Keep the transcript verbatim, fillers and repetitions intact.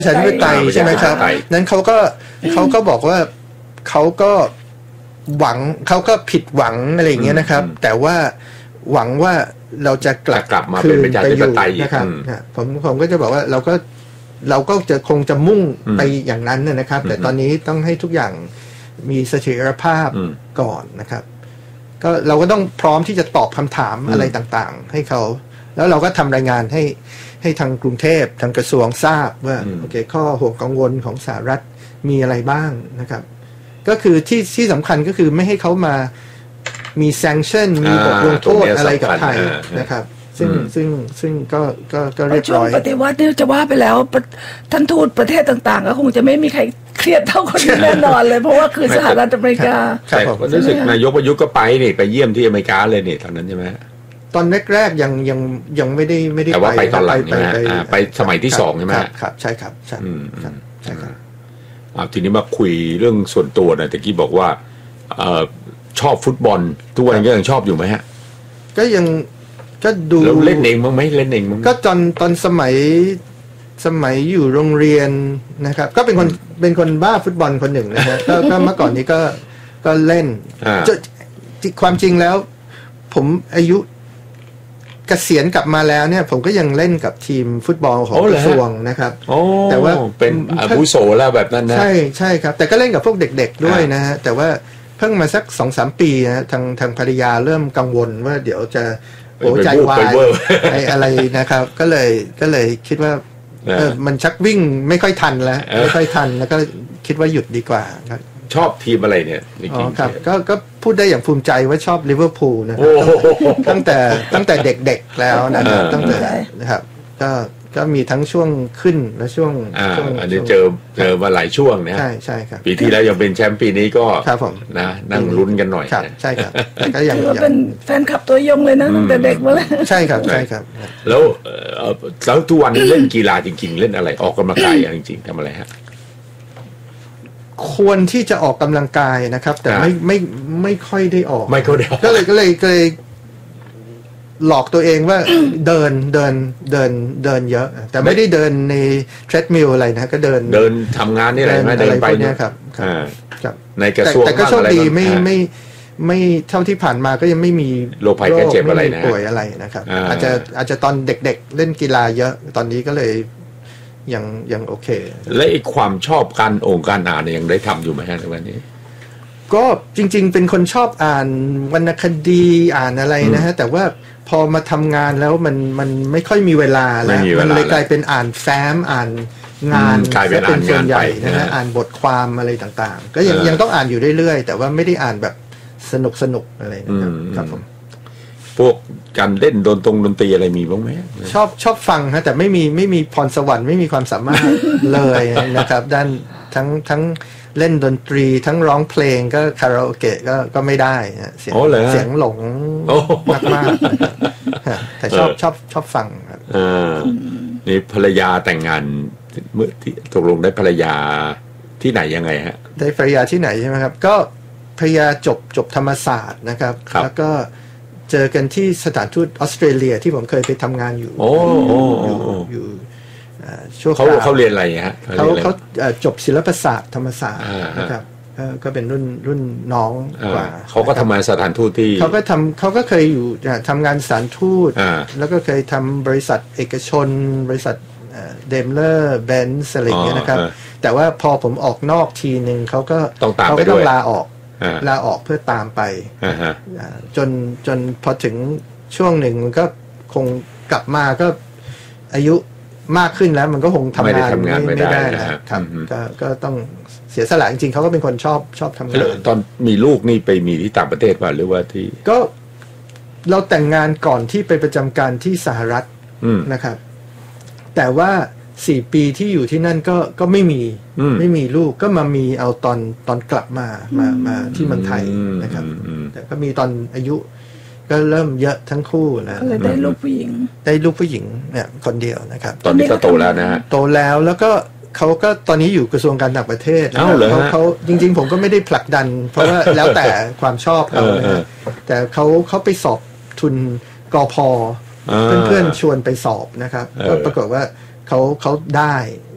ประชาธิปไตยใช่ไหมครับนั้นเขาก็เขาก็บอกว่าเขาก็หวังเขาก็ผิดหวังอะไรอย่างเงี้ยนะครับแต่ว่าหวังว่าเราจะกลับกลับมาเป็นประชาธิปไตยนะครับผมผมก็จะบอกว่าเราก็เราก็จะคงจะมุ่งไปอย่างนั้นนะครับแต่ตอนนี้ต้องให้ทุกอย่างมีเสถียรภาพก่อนนะครับก็เราก็ต้องพร้อมที่จะตอบคำถามอะไรต่างๆให้เขาแล้วเราก็ทำรายงานให้ให้ทางกรุงเทพทางกระทรวงทราบว่าโอเคข้อห่วงกังวลของสหรัฐมีอะไรบ้างนะครับก็คือที่ที่สำคัญก็คือไม่ให้เขามามี sanction มีบทลงโทษอะไรกับไทยนะครับซึ่งซึ่งซึ่งก็ก็ก็เรียบร้อยปฏิวัติเนี่ยจะว่าไปแล้วท่านทูตประเทศต่างๆก็คงจะไม่มีใครเครียดเท่าคนนี้แน่นอนเลยเพราะว่าคือสหรัฐอเมริกาใช่ผมรู้สึกนายกประยุทธ์ก็ไปนี่ไปเยี่ยมที่อเมริกาเลยนี่ตอนนั้นใช่ไหมตอนแรกๆยังยังยังไม่ได้ไม่ได้แต่ว่าไปตอนหลังใช่ไหมไปสมัยที่สองใช่ไหมครับใช่ครับใช่ครับใช่ครับทีนี้มาคุยเรื่องส่วนตัวนะแต่กี้บอกว่าชอบฟุตบอลทุกวันก็ยังชอบอยู่ไหมฮะก็ยังก็ดูเล่นเองมั้งไหมเล่นเองมั้งก็ตอนตอนสมัยสมัยอยู่โรงเรียนนะครับก็เป็นคนเป็นคนบ้าฟุตบอลคนหนึ่งนะฮะก็ก็เมื่อก่อนนี้ก็ก็เล่นความจริงแล้วผมอายุเกษียณกลับมาแล้วเนี่ยผมก็ยังเล่นกับทีมฟุตบอลของกระทรวงนะครับแต่ว่าเป็นอาวุโสแล้วแบบนั้นนะใช่ใช่ครับแต่ก็เล่นกับพวกเด็กๆด้วยนะฮะแต่ว่าเพิ่งมาสัก สองสาม ปีนะทางทางภรรยาเริ่มกังวลว่าเดี๋ยวจะโอ้ใจวายอะไรนะครับก็เลยก็เลยคิดว่าเออมันชักวิ่งไม่ค่อยทันแล้วไม่ค่อยทันแล้วก็คิดว่าหยุดดีกว่าครับชอบทีมอะไรเนี่ยอ๋อครับก็ก็พูดได้อย่างภูมิใจว่าชอบลิเวอร์พูลนะครับตั้งแต่ตั้งแต่เด็กๆแล้วนะครับตั้งแต่นะครับก็ก็มีทั้งช่วงขึ้นและช่วงช่วงอันนี้เจอเจอมาหลายช่วงนะใช่ใช่ครับปีที่แล้วยังเป็นแชมป์ปีนี้ก็ครับผมนะนั่งลุ้นกันหน่อยครับใช่ครับแต่ก็ยังเป็นแฟนคลับตัวยงเลยนะตั้งแต่เด็กมาเลยใช่ครับใช่ครับแล้วแล้วทุกวันนี้เล่นกีฬาจริงๆเล่นอะไรออกกำลังกายจริงๆทำอะไรฮะควรที่จะออกกำลังกายนะครับแต่ไม่ไม่ไม่ค่อยได้ออกไม่ค่อยได้ก็เลยก็เลยก็เลยหลอกตัวเองว่าเดินเดินเดินเดินเยอะแต่ไม่ได้เดินในเทรดมิลอะไรนะก็เดินเดินทำงานนี่อะไรไม่เดินไปเนี่ยครับในกระทรวงแต่ก็โชคดีไม่ไม่ไม่เท่าที่ผ่านมาก็ยังไม่มีโรคภัยแค่เจ็บอะไรนะป่วยอะไรนะครับอาจจะอาจจะตอนเด็กๆเล่นกีฬาเยอะตอนนี้ก็เลยยังยังโอเคและอีกความชอบการองค์การอ่านยังได้ทำอยู่ไหมฮะในวันนี้ก็จริงๆเป็นคนชอบอ่านวรรณคดีอ่านอะไรนะฮะแต่ว่าพอมาทำงานแล้วมันมันไม่ค่อยมีเวลาแล้วมันเลยกลายเป็นอ่านแฟ้มอ่านงานเป็นส่วนใหญ่นะฮะอ่านบทความอะไรต่างๆก็ยังยังต้องอ่านอยู่เรื่อยๆแต่ว่าไม่ได้อ่านแบบสนุกสนุกอะไรนะครับครับผมพวกการเล่นดนตรงดนตรีอะไรมีบ้างไหมชอบชอบฟังฮะแต่ไม่มีไม่มีพรสวรรค์ไม่มีความสามารถเลยนะครับด้านทั้งทั้งเล่นดนตรีทั้งร้องเพลงก็คาราโอเกะก็ก็ไม่ได้เสียงเสียงหลงมากมากแต่ชอบชอบชอบฟังครับนี่ภรรยาแต่งงานเมื่อที่ตกลงได้ภรรยาที่ไหนยังไงฮะได้ภรรยาที่ไหนใช่ไหมครับก็ภรรยาจบจบธรรมศาสตร์นะครับแล้วก็เจอกันที่สถานทูตออสเตรเลียที่ผมเคยไปทำงานอยู่อยู่อยู่ช่วงเขาเขาเรียนอะไรฮะเขาเขาจบศิลปศาสตร์ธรรมศาสตร์นะครับก็เป็นรุ่นรุ่นน้องกว่าเขาก็ทำงานสถานทูตที่เขาก็ทำเขาก็เคยอยู่ทำงานสถานทูตแล้วก็เคยทำบริษัทเอกชนบริษัทเดมเลอร์เบนซ์อะไรอย่างเงี้ยนะครับแต่ว่าพอผมออกนอกทีหนึ่งเขาก็เขาก็ต้องลาออกลาออกเพื่อตามไปจนจนพอถึงช่วงหนึ่งมันก็คงกลับมาก็อายุมากขึ้นแล้วมันก็คงทำงานไม่ได้แล้วครับก็ก็ต้องเสียสละจริงๆเขาก็เป็นคนชอบชอบทำงานตอนมีลูกนี่ไปมีที่ต่างประเทศป่ะหรือว่าที่ก็เราแต่งงานก่อนที่ไปประจำการที่สหรัฐนะครับแต่ว่าสี่ปีที่อยู่ที่นั่นก็ก็ไม่มีไม่มีลูกก็มามีเอาตอนตอนกลับมามามาที่เมืองไทยนะครับแต่ก็มีตอนอายุก็เริ่มเยอะทั้งคู่นะก็เลยได้ลูกผู้หญิงได้ลูกผู้หญิงเนี่ยคนเดียวนะครับตอนนี้ก็โตแล้วนะฮะโตแล้วแล้วก็เขาก็ตอนนี้อยู่กระทรวงการต่างประเทศเขาเขาจริงๆผมก็ไม่ได้ผลักดันเพราะว่าแล้วแต่ความชอบเขานะแต่เขาเขาไปสอบทุนกพ.เพื่อนๆชวนไปสอบนะครับก็ปรากฏว่าเขาเขาได้